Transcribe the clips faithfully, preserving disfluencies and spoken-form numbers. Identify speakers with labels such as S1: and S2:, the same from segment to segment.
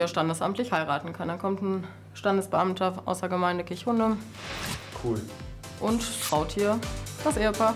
S1: standesamtlich heiraten kann. Dann kommt ein Standesbeamter aus der Gemeinde Kirchhunde.
S2: Cool.
S1: Und traut hier das Ehepaar.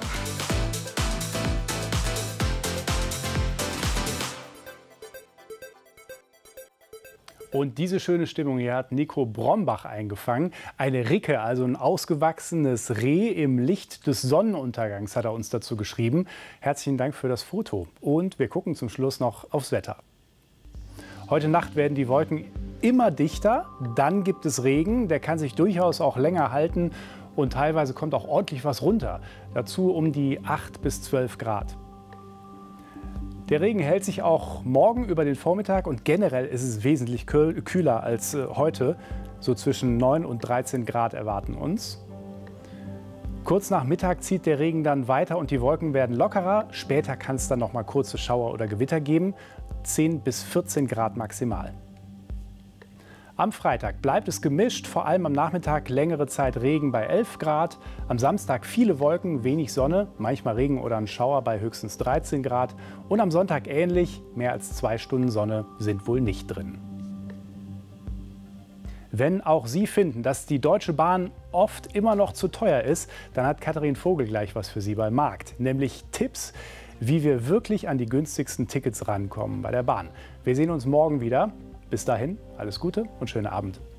S3: Und diese schöne Stimmung hier hat Nico Brombach eingefangen. Eine Ricke, also ein ausgewachsenes Reh im Licht des Sonnenuntergangs, hat er uns dazu geschrieben. Herzlichen Dank für das Foto. Und wir gucken zum Schluss noch aufs Wetter. Heute Nacht werden die Wolken immer dichter. Dann gibt es Regen. Der kann sich durchaus auch länger halten. Und teilweise kommt auch ordentlich was runter. Dazu um die acht bis zwölf Grad. Der Regen hält sich auch morgen über den Vormittag und generell ist es wesentlich kühler als heute. So zwischen neun und dreizehn Grad erwarten uns. Kurz nach Mittag zieht der Regen dann weiter und die Wolken werden lockerer. Später kann es dann noch mal kurze Schauer oder Gewitter geben. zehn bis vierzehn Grad maximal. Am Freitag bleibt es gemischt, vor allem am Nachmittag längere Zeit Regen bei elf Grad. Am Samstag viele Wolken, wenig Sonne, manchmal Regen oder ein Schauer bei höchstens dreizehn Grad. Und am Sonntag ähnlich, mehr als zwei Stunden Sonne sind wohl nicht drin. Wenn auch Sie finden, dass die Deutsche Bahn oft immer noch zu teuer ist, dann hat Katharin Vogel gleich was für Sie beim Markt. Nämlich Tipps, wie wir wirklich an die günstigsten Tickets rankommen bei der Bahn. Wir sehen uns morgen wieder. Bis dahin, alles Gute und schönen Abend.